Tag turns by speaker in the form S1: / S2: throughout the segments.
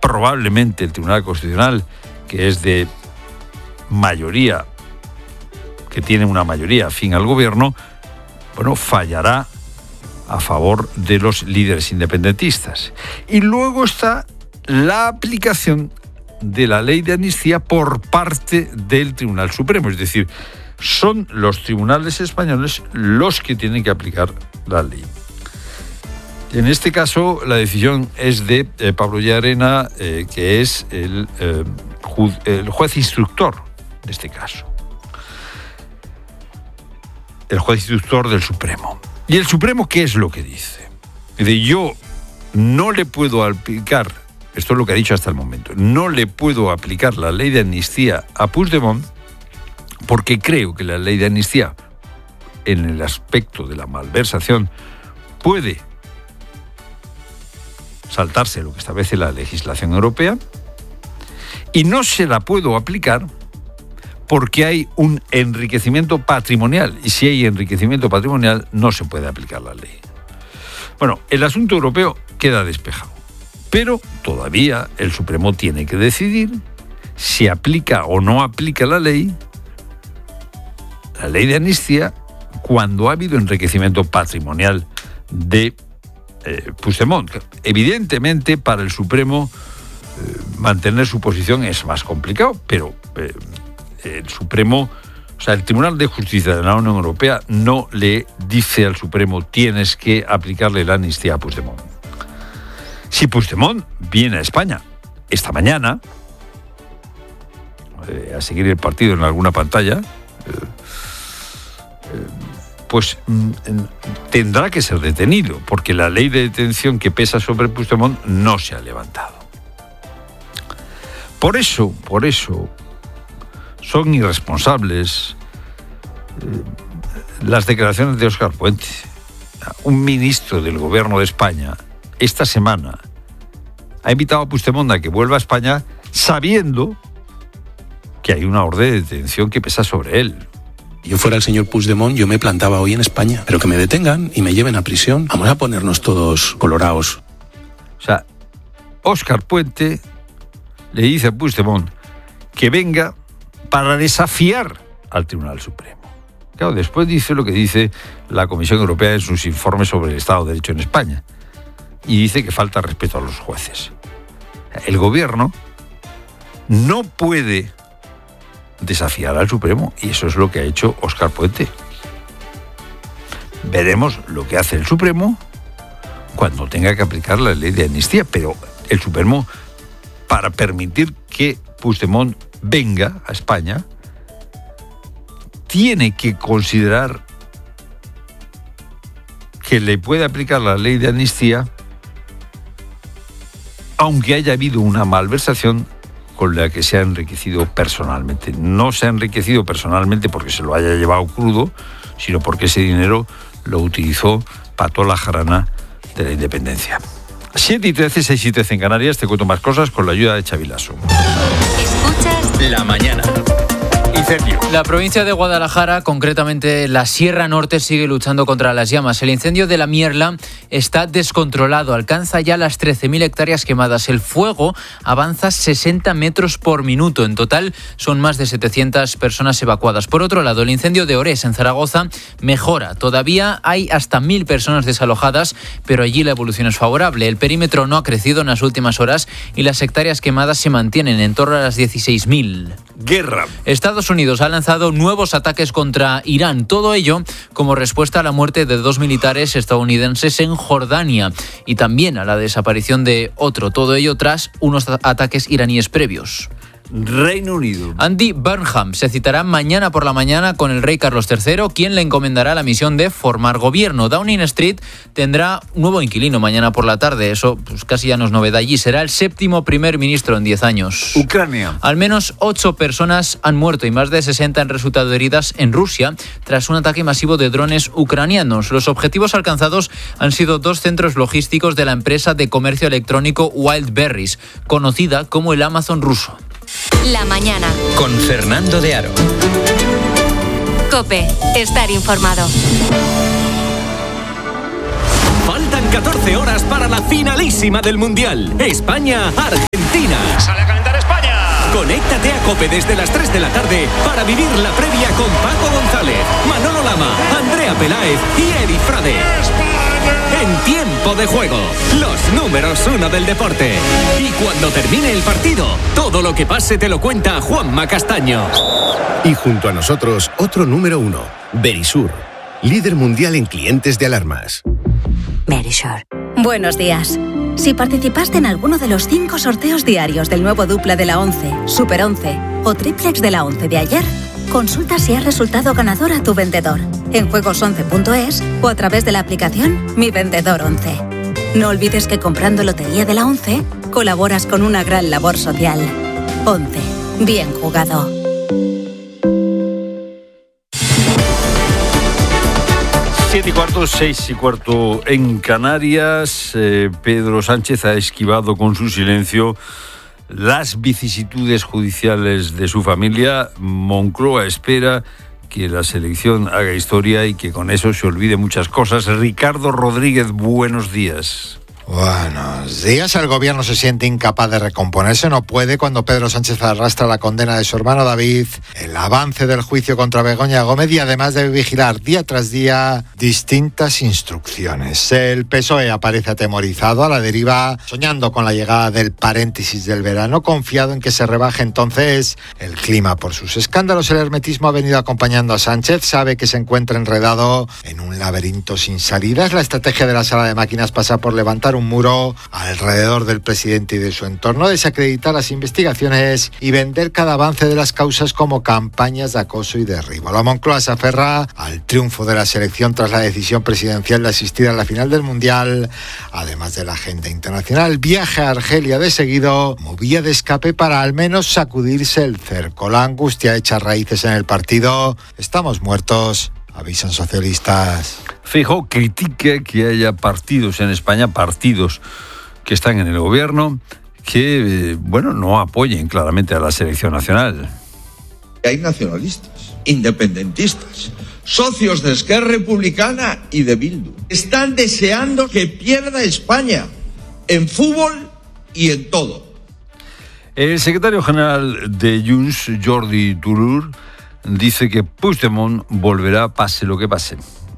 S1: probablemente el Tribunal Constitucional, que es de mayoría, que tiene una mayoría afín al gobierno, bueno, fallará a favor de los líderes independentistas. Y luego está la aplicación de la ley de amnistía por parte del Tribunal Supremo. Es decir, son los tribunales españoles los que tienen que aplicar la ley. En este caso, la decisión es de Pablo Llarena, que es el juez instructor de este caso. El juez instructor del Supremo. ¿Y el Supremo qué es lo que dice? Dice, yo no le puedo aplicar, esto es lo que ha dicho hasta el momento, no le puedo aplicar la ley de amnistía a Puigdemont porque creo que la ley de amnistía, en el aspecto de la malversación, puede saltarse lo que establece la legislación europea, y no se la puedo aplicar porque hay un enriquecimiento patrimonial, y si hay enriquecimiento patrimonial no se puede aplicar la ley. Bueno, el asunto europeo queda despejado, pero todavía el Supremo tiene que decidir si aplica o no aplica la ley de amnistía cuando ha habido enriquecimiento patrimonial de Puigdemont. Evidentemente, para el Supremo mantener su posición es más complicado, pero el Supremo, o sea, el Tribunal de Justicia de la Unión Europea no le dice al Supremo tienes que aplicarle la amnistía a Puigdemont. Si Puigdemont viene a España esta mañana a seguir el partido en alguna pantalla, pues tendrá que ser detenido, porque la ley de detención que pesa sobre Puigdemont no se ha levantado. Por eso son irresponsables las declaraciones de Óscar Puente. Un ministro del gobierno de España esta semana ha invitado a Puigdemont a que vuelva a España sabiendo que hay una orden de detención que pesa sobre él.
S2: Yo fuera el señor Puigdemont, yo me plantaba hoy en España, pero que me detengan y me lleven a prisión. Vamos a ponernos todos colorados.
S1: O sea, Óscar Puente le dice a Puigdemont que venga para desafiar al Tribunal Supremo. Claro, después dice lo que dice la Comisión Europea en sus informes sobre el Estado de Derecho en España. Y dice que falta respeto a los jueces. El gobierno no puede desafiar al Supremo, y eso es lo que ha hecho Óscar Puente. Veremos lo que hace el Supremo cuando tenga que aplicar la ley de amnistía, pero el Supremo, para permitir que Puigdemont venga a España, tiene que considerar que le puede aplicar la ley de amnistía aunque haya habido una malversación con la que se ha enriquecido personalmente. No se ha enriquecido personalmente porque se lo haya llevado crudo, sino porque ese dinero lo utilizó para toda la jarana de la independencia. 7:13, 6:13 en Canarias. Te cuento más cosas con la ayuda de Xavi Lasso.
S3: Escuchas La Mañana. Incendio.
S4: La provincia de Guadalajara, concretamente la Sierra Norte, sigue luchando contra las llamas. El incendio de la Mierla está descontrolado, alcanza ya las 13.000 hectáreas quemadas. El fuego avanza 60 metros por minuto. En total son más de 700 personas evacuadas. Por otro lado, el incendio de Orés, en Zaragoza, mejora. Todavía hay hasta 1.000 personas desalojadas, pero allí la evolución es favorable. El perímetro no ha crecido en las últimas horas y las hectáreas quemadas se mantienen en torno a las 16.000.
S1: Guerra.
S4: Estados Unidos ha lanzado nuevos ataques contra Irán. Todo ello como respuesta a la muerte de 2 militares estadounidenses en Jordania y también a la desaparición de otro. Todo ello tras unos ataques iraníes previos.
S1: Reino Unido.
S4: Andy Burnham se citará mañana por la mañana con el rey Carlos III, quien le encomendará la misión de formar gobierno. Downing Street tendrá un nuevo inquilino mañana por la tarde. Eso pues casi ya no es novedad allí. Será el 7º primer ministro en 10 años.
S1: Ucrania.
S4: Al menos 8 personas han muerto y más de 60 han resultado heridas en Rusia tras un ataque masivo de drones ucranianos. Los objetivos alcanzados han sido 2 centros logísticos de la empresa de comercio electrónico Wildberries, conocida como el Amazon ruso.
S3: La Mañana. Con Fernando de Aro. COPE. Estar informado.
S5: Faltan 14 horas para la finalísima del Mundial. España-Argentina. Argentina.
S6: Sale a calentar España.
S5: Conéctate a COPE desde las 3 de la tarde para vivir la previa con Paco González, Manolo Lama, Andrea Peláez y Eri Frade. En tiempo de juego, los números 1 del deporte. Y cuando termine el partido, todo lo que pase te lo cuenta Juanma Castaño.
S7: Y junto a nosotros, otro número 1, Verisur, líder mundial en clientes de alarmas.
S8: Verisur. Buenos días. Si participaste en alguno de los 5 sorteos diarios del nuevo dupla de la 11, Super 11 o triplex de la 11 de ayer, consulta si has resultado ganador a tu vendedor en juegos11.es o a través de la aplicación Mi Vendedor 11. No olvides que comprando Lotería de la 11 colaboras con una gran labor social. 11. Bien jugado.
S1: Siete y cuarto, 6 y cuarto en Canarias. Pedro Sánchez ha esquivado con su silencio las vicisitudes judiciales de su familia. Moncloa espera que la selección haga historia y que con eso se olvide muchas cosas. Ricardo Rodríguez, buenos días.
S9: Buenos días. El gobierno se siente incapaz de recomponerse, no puede, cuando Pedro Sánchez arrastra la condena de su hermano David, el avance del juicio contra Begoña Gómez y además debe vigilar día tras día distintas instrucciones. El PSOE aparece atemorizado, a la deriva, soñando con la llegada del paréntesis del verano, confiado en que se rebaje entonces el clima por sus escándalos. El hermetismo ha venido acompañando a Sánchez, sabe que se encuentra enredado en un laberinto sin salidas. La estrategia de la sala de máquinas pasa por levantar un muro alrededor del presidente y de su entorno, desacreditar las investigaciones y vender cada avance de las causas como campañas de acoso y derribo. La Moncloa se aferra al triunfo de la selección tras la decisión presidencial de asistir a la final del Mundial, además de la agenda internacional. Viaje a Argelia de seguido, movía de escape para al menos sacudirse el cerco. La angustia echa raíces en el partido. Estamos muertos, avisan socialistas.
S1: Feijóo critica que haya partidos en España, partidos que están en el gobierno, que no apoyen claramente a la selección nacional.
S10: Hay nacionalistas, independentistas, socios de Esquerra Republicana y de Bildu. Están deseando que pierda España en fútbol y en todo.
S1: El secretario general de Junts, Jordi Turull, dice que Puigdemont volverá pase lo que pase.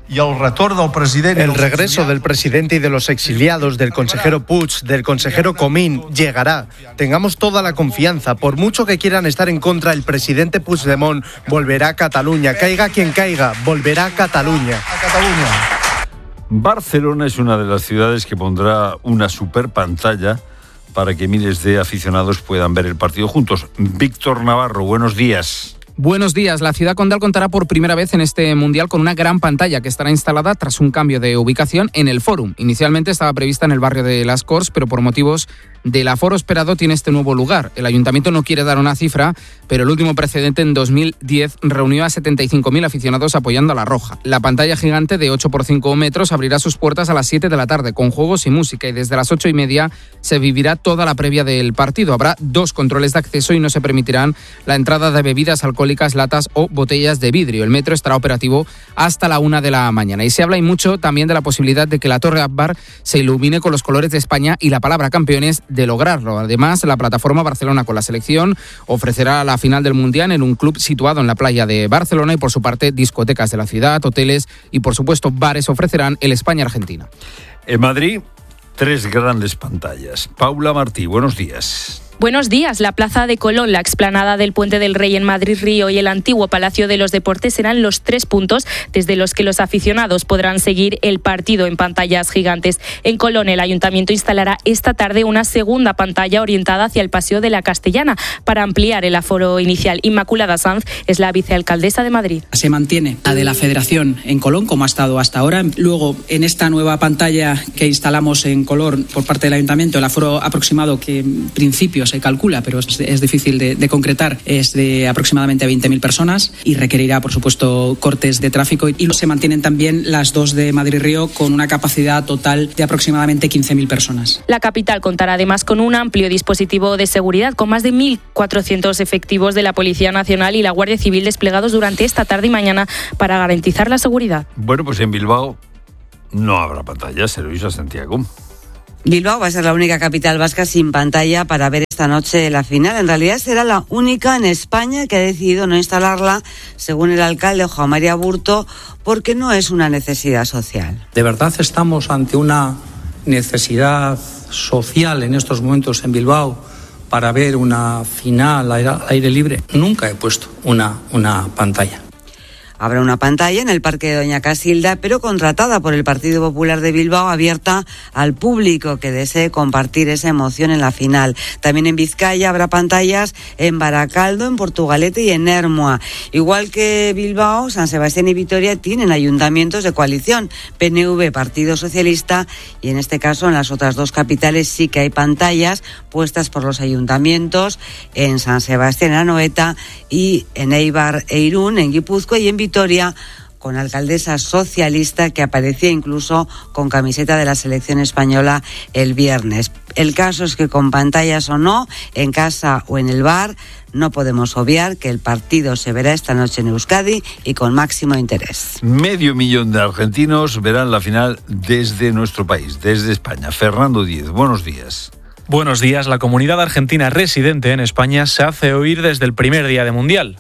S11: El regreso del presidente y de los exiliados, del consejero Puig, del consejero Comín, llegará. Tengamos toda la confianza. Por mucho que quieran estar en contra, el presidente Puigdemont volverá a Cataluña. Caiga quien caiga, volverá a Cataluña.
S1: Barcelona es una de las ciudades que pondrá una super pantalla para que miles de aficionados puedan ver el partido juntos. Víctor Navarro, buenos días.
S12: Buenos días. La ciudad condal contará por primera vez en este Mundial con una gran pantalla que estará instalada tras un cambio de ubicación en el Fórum. Inicialmente estaba prevista en el barrio de Las Corts, pero por motivos del aforo esperado tiene este nuevo lugar. El ayuntamiento no quiere dar una cifra, pero el último precedente en 2010 reunió a 75.000 aficionados apoyando a la Roja. La pantalla gigante de 8 por 5 metros abrirá sus puertas a las 7 de la tarde con juegos y música, y desde las 8:30 se vivirá toda la previa del partido. Habrá 2 controles de acceso y no se permitirán la entrada de bebidas alcohólicas, latas o botellas de vidrio. El metro estará operativo hasta la 1 de la mañana. Y se habla y mucho también de la posibilidad de que la Torre Akbar se ilumine con los colores de España y la palabra campeones, de lograrlo. Además, la plataforma Barcelona con la selección ofrecerá la final del Mundial en un club situado en la playa de Barcelona, y por su parte discotecas de la ciudad, hoteles y por supuesto bares ofrecerán el España-Argentina.
S1: En Madrid, 3 grandes pantallas. Paula Martí, buenos días.
S13: Buenos días. La Plaza de Colón, la explanada del Puente del Rey en Madrid-Río y el antiguo Palacio de los Deportes serán los 3 puntos desde los que los aficionados podrán seguir el partido en pantallas gigantes. En Colón, el Ayuntamiento instalará esta tarde una segunda pantalla orientada hacia el Paseo de la Castellana para ampliar el aforo inicial. Inmaculada Sanz es la vicealcaldesa de Madrid.
S14: Se mantiene la de la Federación en Colón, como ha estado hasta ahora. Luego, en esta nueva pantalla que instalamos en Colón por parte del Ayuntamiento, el aforo aproximado, que en principio se calcula, pero es difícil de concretar, es de aproximadamente 20.000 personas y requerirá, por supuesto, cortes de tráfico. Y se mantienen también las 2 de Madrid-Río con una capacidad total de aproximadamente 15.000 personas.
S13: La capital contará además con un amplio dispositivo de seguridad, con más de 1.400 efectivos de la Policía Nacional y la Guardia Civil desplegados durante esta tarde y mañana para garantizar la seguridad.
S1: Bueno, pues en Bilbao no habrá pantalla, se lo hizo a Santiago.
S6: Bilbao va a ser la única capital vasca sin pantalla para ver esta noche la final. En realidad será la única en España que ha decidido no instalarla, según el alcalde Juan María Burto, porque no es una necesidad social.
S15: ¿De verdad estamos ante una necesidad social en estos momentos en Bilbao para ver una final al aire libre? Nunca he puesto una pantalla.
S6: Habrá una pantalla en el Parque de Doña Casilda, pero contratada por el Partido Popular de Bilbao, abierta al público que desee compartir esa emoción en la final. También en Vizcaya habrá pantallas en Baracaldo, en Portugalete y en Ermua. Igual que Bilbao, San Sebastián y Vitoria tienen ayuntamientos de coalición, PNV, Partido Socialista, y en este caso en las otras dos capitales sí que hay pantallas puestas por los ayuntamientos, en San Sebastián, en Anoeta, y en Eibar e Irún, en Guipúzcoa, y en Vitoria, con alcaldesa socialista que aparecía incluso con camiseta de la selección española el viernes. El caso es que con pantallas o no, en casa o en el bar, no podemos obviar que el partido se verá esta noche en Euskadi y con máximo interés.
S1: 500.000 de argentinos verán la final desde nuestro país, desde España. Fernando Díez, buenos días.
S16: Buenos días. La comunidad argentina residente en España se hace oír desde el primer día de Mundial.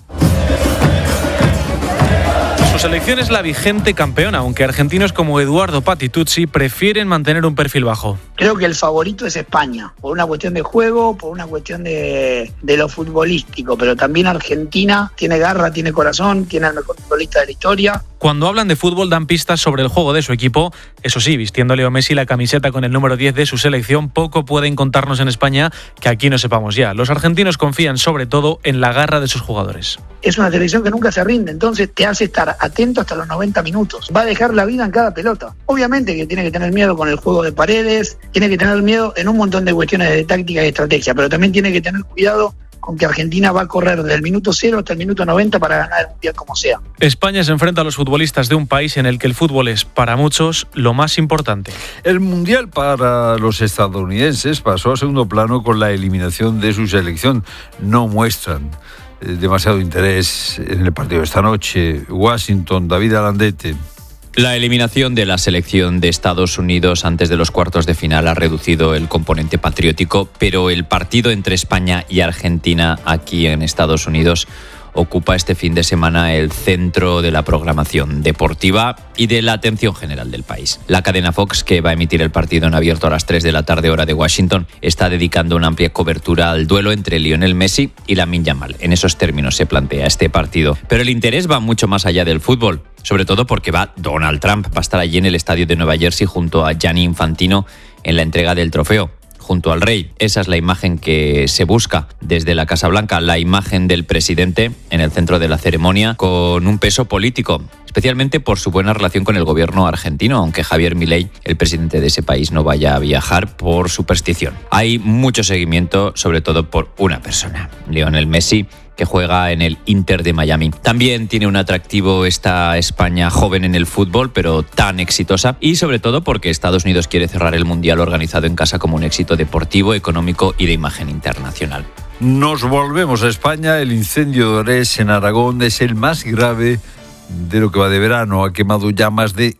S16: Su selección es la vigente campeona, aunque argentinos como Eduardo Patitucci prefieren mantener un perfil bajo.
S17: Creo que el favorito es España, por una cuestión de juego, por una cuestión de lo futbolístico, pero también Argentina tiene garra, tiene corazón, tiene el mejor futbolista de la historia.
S16: Cuando hablan de fútbol dan pistas sobre el juego de su equipo. Eso sí, vistiendo Leo Messi la camiseta con el número 10 de su selección, poco pueden contarnos en España que aquí no sepamos ya. Los argentinos confían sobre todo en la garra de sus jugadores.
S17: Es una selección que nunca se rinde, entonces te hace estar atento hasta los 90 minutos. Va a dejar la vida en cada pelota. Obviamente que tiene que tener miedo con el juego de paredes, tiene que tener miedo en un montón de cuestiones de táctica y estrategia, pero también tiene que tener cuidado con que Argentina va a correr del minuto 0 hasta el minuto 90 para ganar el Mundial como sea.
S16: España se enfrenta a los futbolistas de un país en el que el fútbol es, para muchos, lo más importante.
S1: El Mundial para los estadounidenses pasó a segundo plano con la eliminación de su selección. No muestran demasiado interés en el partido de esta noche. Washington, David Alandete.
S18: La eliminación de la selección de Estados Unidos antes de los cuartos de final ha reducido el componente patriótico, pero el partido entre España y Argentina aquí en Estados Unidos ocupa este fin de semana el centro de la programación deportiva y de la atención general del país. La cadena Fox, que va a emitir el partido en abierto a las 3 de la tarde hora de Washington, está dedicando una amplia cobertura al duelo entre Lionel Messi y Lamine Yamal. En esos términos se plantea este partido. Pero el interés va mucho más allá del fútbol, sobre todo porque va Donald Trump. Va a estar allí en el estadio de Nueva Jersey junto a Gianni Infantino en la entrega del trofeo, junto al rey. Esa es la imagen que se busca desde la Casa Blanca, la imagen del presidente en el centro de la ceremonia, con un peso político, especialmente por su buena relación con el gobierno argentino, aunque Javier Milei, el presidente de ese país, no vaya a viajar por superstición. Hay mucho seguimiento, sobre todo por una persona, Lionel Messi, que juega en el Inter de Miami. También tiene un atractivo esta España joven en el fútbol, pero tan exitosa, y sobre todo porque Estados Unidos quiere cerrar el Mundial organizado en casa como un éxito deportivo, económico y de imagen internacional.
S1: Nos volvemos a España. El incendio de Orés en Aragón es el más grave de lo que va de verano. Ha quemado ya más de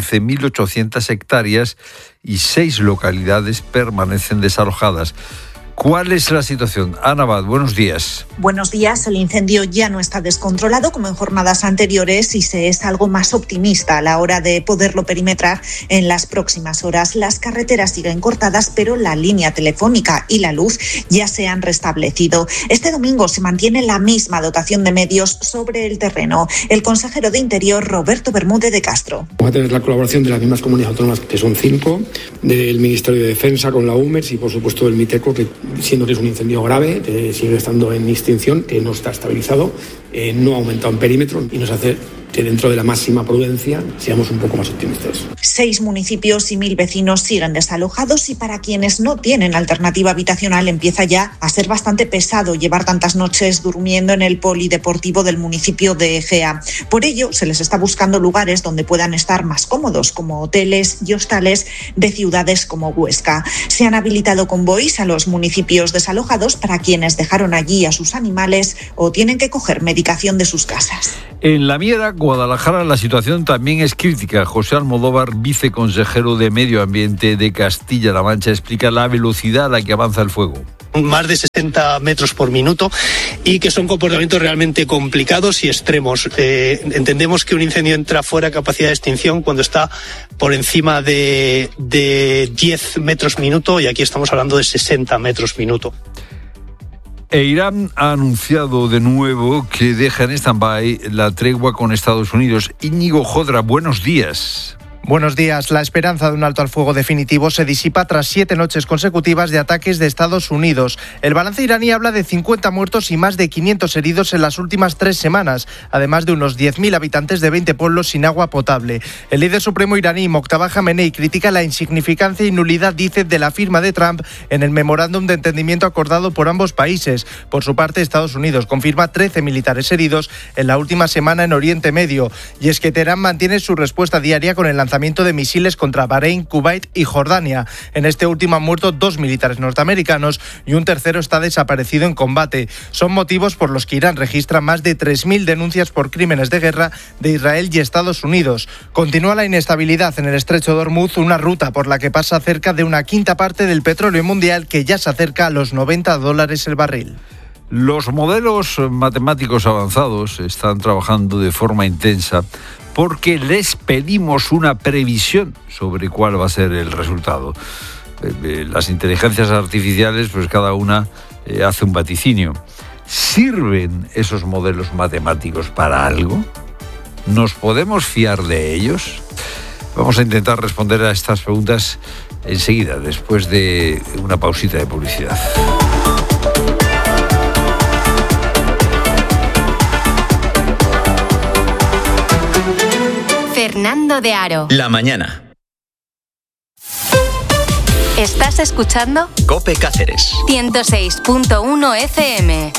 S1: 15.800 hectáreas y 6 localidades permanecen desalojadas. ¿Cuál es la situación? Ana Abad, buenos días.
S19: Buenos días. El incendio ya no está descontrolado como en jornadas anteriores y se es algo más optimista a la hora de poderlo perimetrar en las próximas horas. Las carreteras siguen cortadas, pero la línea telefónica y la luz ya se han restablecido. Este domingo se mantiene la misma dotación de medios sobre el terreno. El consejero de Interior, Roberto Bermúdez de Castro.
S20: Vamos a tener la colaboración de las mismas comunidades autónomas, que son 5, del Ministerio de Defensa con la UMES y, por supuesto, del MITECO, que siendo que es un incendio grave, sigue estando en extinción, que no está estabilizado, no ha aumentado en perímetro y nos hace que dentro de la máxima prudencia seamos un poco más optimistas.
S19: 6 municipios y 1.000 vecinos siguen desalojados y para quienes no tienen alternativa habitacional empieza ya a ser bastante pesado llevar tantas noches durmiendo en el polideportivo del municipio de Egea. Por ello, se les está buscando lugares donde puedan estar más cómodos, como hoteles y hostales de ciudades como Huesca. Se han habilitado convoys a los municipios desalojados para quienes dejaron allí a sus animales o tienen que coger medicación de sus casas.
S1: En La Miera, Guadalajara, la situación también es crítica. José Almodóvar, viceconsejero de Medio Ambiente de Castilla-La Mancha, explica la velocidad a la que avanza el fuego.
S11: Más de 60 metros por minuto y que son comportamientos realmente complicados y extremos. Entendemos que un incendio entra fuera de capacidad de extinción cuando está por encima de 10 metros minuto y aquí estamos hablando de 60 metros minuto.
S1: E Irán ha anunciado de nuevo que deja en stand-by la tregua con Estados Unidos. Íñigo Jodra, buenos días.
S11: Buenos días. La esperanza de un alto al fuego definitivo se disipa tras 7 noches consecutivas de ataques de Estados Unidos. El balance iraní habla de 50 muertos y más de 500 heridos en las últimas 3 semanas, además de unos 10.000 habitantes de 20 pueblos sin agua potable. El líder supremo iraní, Mojtaba Khamenei, critica la insignificancia y nulidad, dice, de la firma de Trump en el memorándum de entendimiento acordado por ambos países. Por su parte, Estados Unidos confirma 13 militares heridos en la última semana en Oriente Medio. Y es que Teherán mantiene su respuesta diaria con el lanzamiento de misiles contra Bahrein, Kuwait y Jordania. En este último han muerto 2 militares norteamericanos y un tercero está desaparecido en combate. Son motivos por los que Irán registra más de 3.000 denuncias por crímenes de guerra de Israel y Estados Unidos. Continúa la inestabilidad en el estrecho de Hormuz, una ruta por la que pasa cerca de una quinta parte del petróleo mundial, que ya se acerca a los $90 el barril.
S1: Los modelos matemáticos avanzados están trabajando de forma intensa porque les pedimos una previsión sobre cuál va a ser el resultado. Las inteligencias artificiales, pues cada una hace un vaticinio. ¿Sirven esos modelos matemáticos para algo? ¿Nos podemos fiar de ellos? Vamos a intentar responder a estas preguntas enseguida, después de una pausita de publicidad.
S3: Fernando de Aro.
S5: La mañana.
S3: ¿Estás escuchando?
S5: COPE Cáceres.
S3: 106.1 FM.